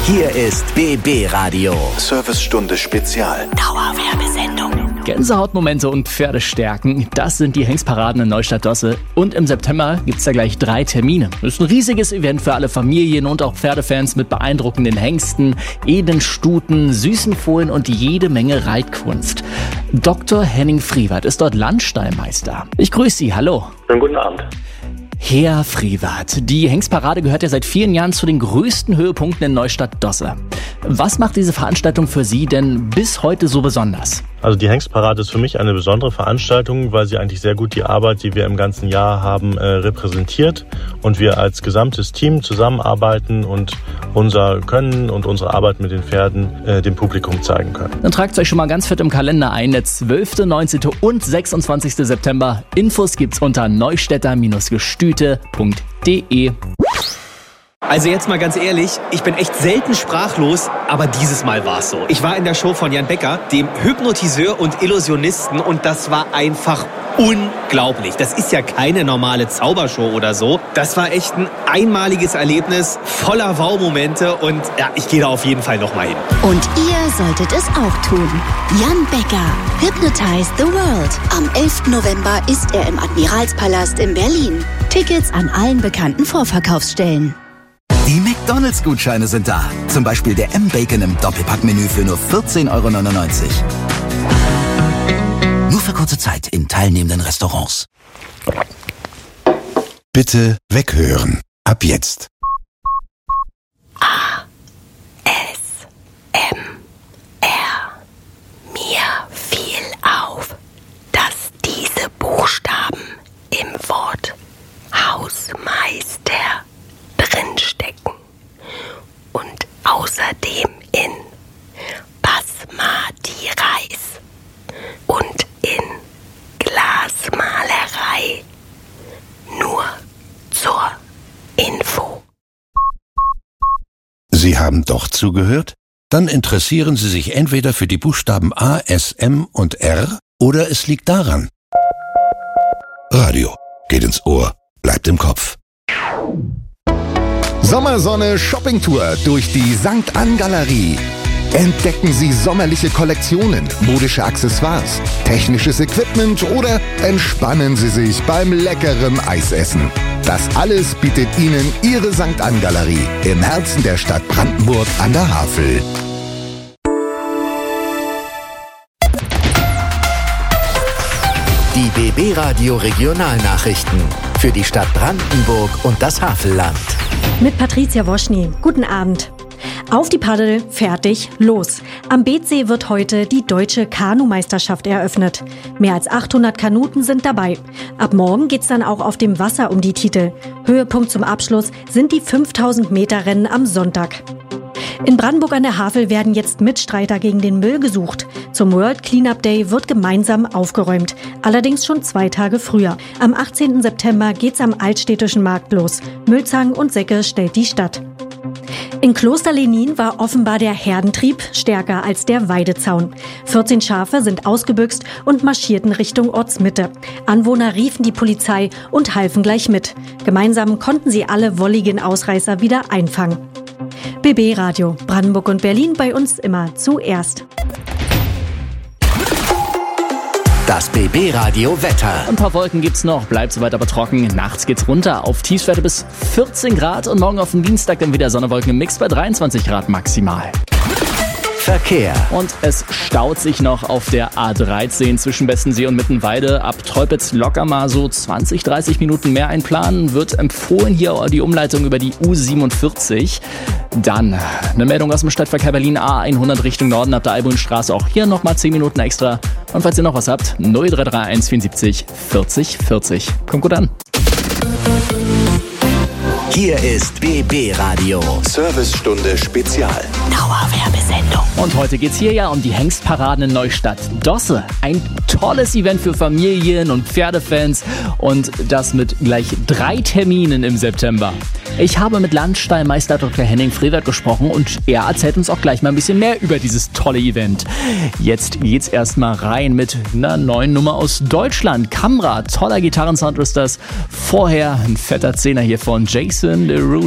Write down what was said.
Hier ist BB Radio. Servicestunde Spezial. Dauerwerbesendung. Gänsehautmomente und Pferdestärken, das sind die Hengstparaden in Neustadt-Dosse. Und im September gibt's da gleich 3 Termine. Das ist ein riesiges Event für alle Familien und auch Pferdefans mit beeindruckenden Hengsten, edlen Stuten, süßen Fohlen und jede Menge Reitkunst. Dr. Henning Friewert ist dort Landstallmeister. Ich grüße Sie, hallo. Schönen guten Abend. Herr Friewert, die Hengstparade gehört ja seit vielen Jahren zu den größten Höhepunkten in Neustadt-Dosse. Was macht diese Veranstaltung für Sie denn bis heute so besonders? Also die Hengstparade ist für mich eine besondere Veranstaltung, weil sie eigentlich sehr gut die Arbeit, die wir im ganzen Jahr haben, repräsentiert und wir als gesamtes Team zusammenarbeiten und unser Können und unsere Arbeit mit den Pferden dem Publikum zeigen können. Dann tragt es euch schon mal ganz fett im Kalender ein, der 12., 19. und 26. September. Infos gibt's unter neustädter-gestüte.de. Also jetzt mal ganz ehrlich, ich bin echt selten sprachlos, aber dieses Mal war es so. Ich war in der Show von Jan Becker, dem Hypnotiseur und Illusionisten, und das war einfach unglaublich. Das ist ja keine normale Zaubershow oder so. Das war echt ein einmaliges Erlebnis, voller Wow-Momente, und ja, ich gehe da auf jeden Fall nochmal hin. Und ihr solltet es auch tun. Jan Becker, Hypnotize the World. Am 11. November ist er im Admiralspalast in Berlin. Tickets an allen bekannten Vorverkaufsstellen. Die McDonalds-Gutscheine sind da. Zum Beispiel der M-Bacon im Doppelpackmenü für nur 14,99 €. Nur für kurze Zeit in teilnehmenden Restaurants. Bitte weghören. Ab jetzt. Mir fiel auf, dass diese Buchstaben im Wort Hausmeister drinstecken und außerdem in Basmati Reis und in Glasmalerei. Nur zur Info. Sie haben doch zugehört? Dann interessieren Sie sich entweder für die Buchstaben A, S, M und R oder es liegt daran. Radio geht ins Ohr, bleibt im Kopf. Sommersonne Shoppingtour durch die St. Ann Galerie. Entdecken Sie sommerliche Kollektionen, modische Accessoires, technisches Equipment oder entspannen Sie sich beim leckeren Eisessen. Das alles bietet Ihnen Ihre St. Ann Galerie im Herzen der Stadt Brandenburg an der Havel. Die BB Radio Regionalnachrichten für die Stadt Brandenburg und das Havelland. Mit Patricia Woschny. Guten Abend. Auf die Paddel, fertig, los. Am Beetsee wird heute die Deutsche Kanumeisterschaft eröffnet. Mehr als 800 Kanuten sind dabei. Ab morgen geht's dann auch auf dem Wasser um die Titel. Höhepunkt zum Abschluss sind die 5000 Meter Rennen am Sonntag. In Brandenburg an der Havel werden jetzt Mitstreiter gegen den Müll gesucht. Zum World Cleanup Day wird gemeinsam aufgeräumt. Allerdings schon 2 Tage früher. Am 18. September geht's am Altstädtischen Markt los. Müllzangen und Säcke stellt die Stadt. In Kloster Lenin war offenbar der Herdentrieb stärker als der Weidezaun. 14 Schafe sind ausgebüxt und marschierten Richtung Ortsmitte. Anwohner riefen die Polizei und halfen gleich mit. Gemeinsam konnten sie alle wolligen Ausreißer wieder einfangen. BB Radio, Brandenburg und Berlin, bei uns immer zuerst. Das BB Radio Wetter. Ein paar Wolken gibt's noch, bleibt soweit aber trocken. Nachts geht's runter auf Tiefstwerte bis 14 Grad und morgen auf den Dienstag dann wieder Sonne-Wolken im Mix bei 23 Grad maximal. Verkehr. Und es staut sich noch auf der A13 zwischen Bestensee und Mittenweide. Ab Teupitz locker mal so 20, 30 Minuten mehr einplanen. Wird empfohlen hier die Umleitung über die U47. Dann eine Meldung aus dem Stadtverkehr Berlin A100 Richtung Norden ab der Albuinstraße. Auch hier nochmal 10 Minuten extra. Und falls ihr noch was habt, 0331 74 40 40. Kommt gut an. Hier ist BB Radio. Servicestunde Spezial. Dauerwerbesendung. Und heute geht's hier ja um die Hengstparaden in Neustadt-Dosse. Ein tolles Event für Familien und Pferdefans und das mit gleich 3 Terminen im September. Ich habe mit Landstallmeister Dr. Henning Friewert gesprochen und er erzählt uns auch gleich mal ein bisschen mehr über dieses tolle Event. Jetzt geht's erstmal rein mit einer neuen Nummer aus Deutschland. Camra, toller Gitarrensound ist das. Vorher ein fetter Zehner hier von Jason Derulo.